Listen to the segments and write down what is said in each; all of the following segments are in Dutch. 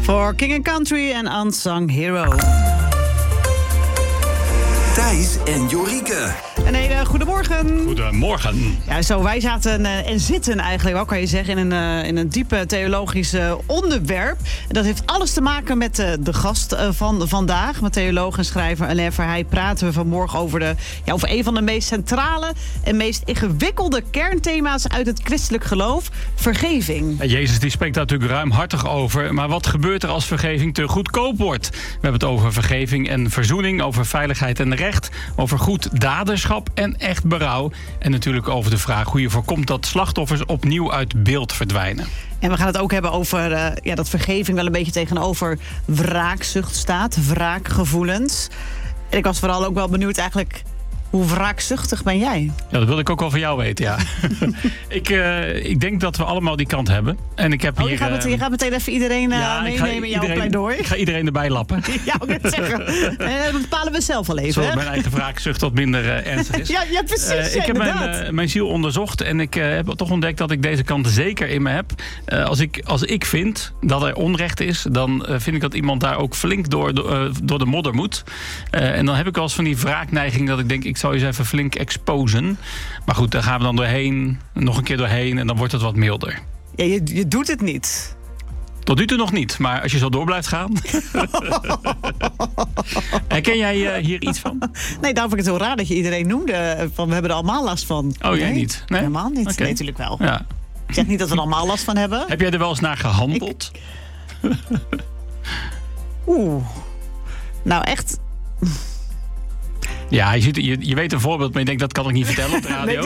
Voor King & Country en Unsung Hero. Thijs en Jorike. Een hele goedemorgen. Goedemorgen. Ja, zo, wij zaten en zitten eigenlijk, wat kan je zeggen, in een diepe theologisch onderwerp. En dat heeft alles te maken met de gast van vandaag, met theoloog en schrijver Alain Verheij. Praten we vanmorgen over een van de meest centrale en meest ingewikkelde kernthema's uit het christelijk geloof: vergeving. En Jezus die spreekt daar natuurlijk ruimhartig over. Maar wat gebeurt er als vergeving te goedkoop wordt? We hebben het over vergeving en verzoening, over veiligheid en recht, over goed daderschap en echt berouw. En natuurlijk over de vraag hoe je voorkomt dat slachtoffers opnieuw uit beeld verdwijnen. En we gaan het ook hebben over dat vergeving wel een beetje tegenover wraakzucht staat, wraakgevoelens. En ik was vooral ook wel benieuwd eigenlijk, hoe wraakzuchtig ben jij? Ja, dat wil ik ook wel van jou weten, ja. Ik denk dat we allemaal die kant hebben. En ik heb je gaat meteen even iedereen meenemen in jouw pleidooi. Ik ga iedereen erbij lappen. Ja, ik wil zeggen. Dat bepalen we zelf wel even. Zodat mijn eigen wraakzucht wat minder ernstig is. Ja, precies. Ik heb mijn ziel onderzocht en ik heb toch ontdekt dat ik deze kant zeker in me heb. Als ik vind dat er onrecht is, dan vind ik dat iemand daar ook flink door de modder moet. En dan heb ik wel eens van die wraakneiging dat ik denk, ik zal je eens even flink exposen. Maar goed, daar gaan we dan doorheen, nog een keer doorheen en dan wordt het wat milder. Ja, je doet het niet. Tot nu toe nog niet, maar als je zo door blijft gaan. Herken jij hier iets van? Nee, daarom vind ik het heel raar dat je iedereen noemde van we hebben er allemaal last van. Oh, jij niet? Nee? Helemaal niet. Okay. Nee, natuurlijk wel. Ja. Ik zeg niet dat we er allemaal last van hebben. Heb jij er wel eens naar gehandeld? Nou, echt. Ja, je weet een voorbeeld, maar je denkt dat kan ik niet vertellen op de radio.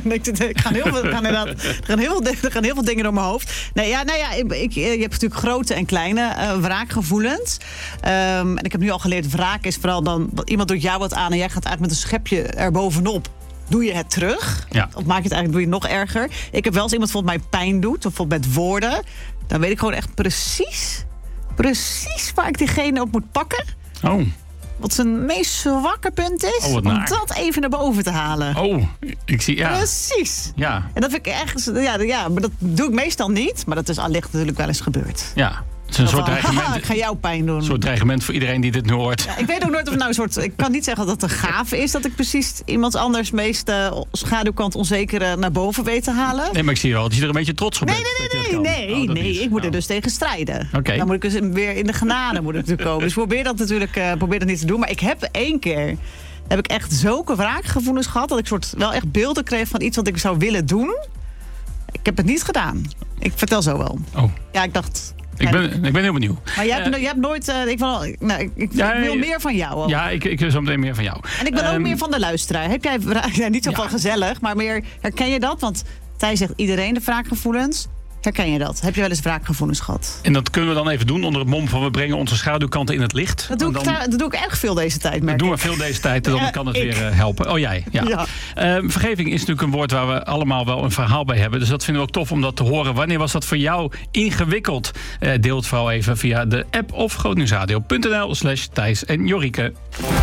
Er gaan heel veel dingen door mijn hoofd. Je hebt natuurlijk grote en kleine wraakgevoelens. En ik heb nu al geleerd, wraak is vooral dan, iemand doet jou wat aan en jij gaat eigenlijk met een schepje erbovenop. Doe je het terug? Ja. Of maak je het eigenlijk, doe je het nog erger? Ik heb wel eens iemand bijvoorbeeld mij pijn doet, bijvoorbeeld met woorden. Dan weet ik gewoon echt precies waar ik diegene op moet pakken. Oh. Wat zijn meest zwakke punt is, om dat even naar boven te halen. Oh, ik zie, ja. Precies. Ja. En dat vind ik echt, maar dat doe ik meestal niet. Maar dat is allicht natuurlijk wel eens gebeurd. Ja. Het is een soort dreigement. Ik ga jou pijn doen. Een soort dreigement voor iedereen die dit nu hoort. Ja, ik weet ook nooit of het nou een soort. Ik kan niet zeggen dat het een gave is dat ik precies iemand anders meest schaduwkant onzekere naar boven weet te halen. Nee, maar ik zie wel dat je er een beetje trots op bent. Nee. Ik moet er dus tegen strijden. Okay. Dan moet ik dus weer in de genade natuurlijk komen. Dus probeer dat niet te doen. Maar ik heb 1 keer. Heb ik echt zulke wraakgevoelens gehad dat ik wel echt beelden kreeg van iets wat ik zou willen doen. Ik heb het niet gedaan. Ik vertel zo wel. Oh. Ja, ik dacht. Ik ben heel benieuwd. Maar jij hebt nooit. Ik wil meer van jou. Ook. Ja, ik wil zo meteen meer van jou. En ik ben ook meer van de luisteraar. Heb jij niet zo van gezellig, maar meer herken je dat? Want Thijs zegt iedereen de wraakgevoelens. Herken je dat? Heb je wel eens wraakgevoelens gehad? En dat kunnen we dan even doen onder het mom van we brengen onze schaduwkanten in het licht. Dat doe ik erg veel deze tijd, merk ik. Dat doen we veel deze tijd, dan kan het weer helpen. Oh, jij? Ja. Vergeving is natuurlijk een woord waar we allemaal wel een verhaal bij hebben. Dus dat vinden we ook tof om dat te horen. Wanneer was dat voor jou ingewikkeld? Deel het vooral even via de app of grootnieuwsradio.nl/Thijs en Jorike.